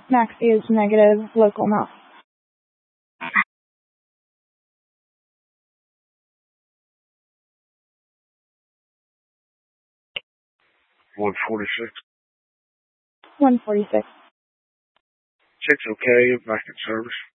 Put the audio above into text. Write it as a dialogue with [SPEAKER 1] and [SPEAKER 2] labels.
[SPEAKER 1] Maxi is negative, local not.
[SPEAKER 2] 146.
[SPEAKER 1] 146.
[SPEAKER 2] Check's okay, back in service.